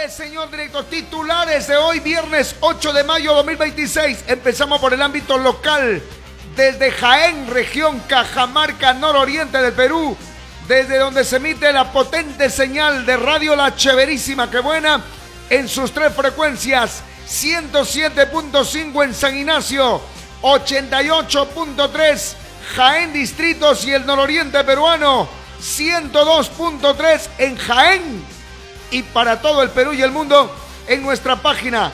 Señor director, titulares de hoy, viernes 8 de mayo 2026. Empezamos por el ámbito local. Desde Jaén, región Cajamarca, nororiente del Perú, desde donde se emite la potente señal de Radio La Chéverísima, que buena, en sus tres frecuencias: 107.5 en San Ignacio, 88.3 Jaén Distritos y el nororiente peruano, 102.3 en Jaén, y para todo el Perú y el mundo en nuestra página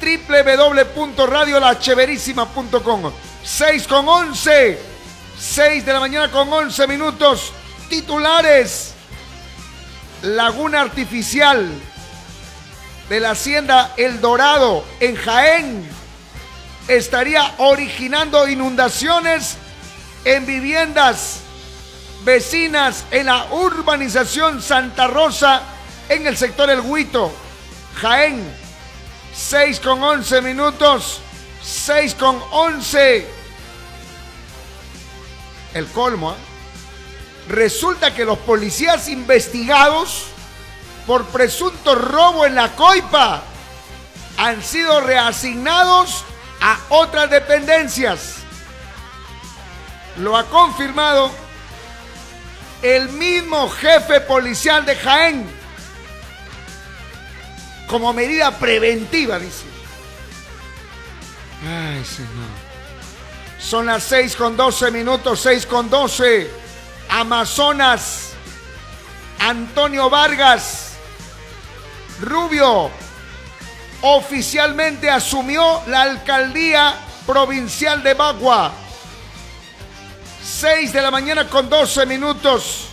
www.radiolacheverísima.com. 6:11, 6 de la mañana con 11 minutos. Titulares: Laguna artificial de la hacienda El Dorado en Jaén estaría originando inundaciones en viviendas vecinas en la urbanización Santa Rosa, en el sector El Huito, Jaén. 6:11 minutos, 6:11. El colmo, ¿eh? Resulta que los policías investigados por presunto robo en la coipa han sido reasignados a otras dependencias. Lo ha confirmado el mismo jefe policial de Jaén, como medida preventiva, dice. Ay, Señor. Son las 6:12 minutos, 6:12. Amazonas, Antonio Vargas Rubio oficialmente asumió la alcaldía provincial de Bagua. 6 de la mañana con 12 minutos,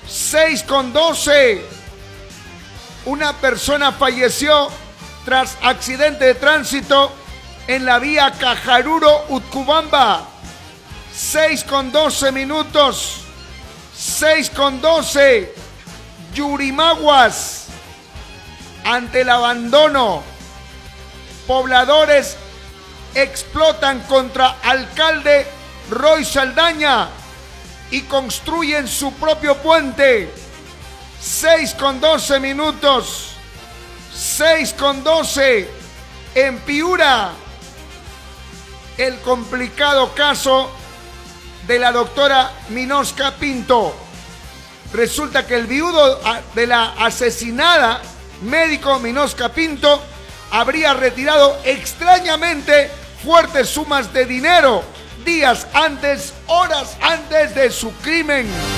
6:12. Una persona falleció tras accidente de tránsito en la vía Cajaruro-Utcubamba. 6:12 minutos, 6:12. Yurimaguas, ante el abandono, pobladores explotan contra alcalde Roy Saldaña y construyen su propio puente. 6:12 minutos, 6:12. En Piura, el complicado caso de la doctora Minosca Pinto. Resulta que el viudo de la asesinada médico Minosca Pinto habría retirado extrañamente fuertes sumas de dinero días antes, horas antes de su crimen.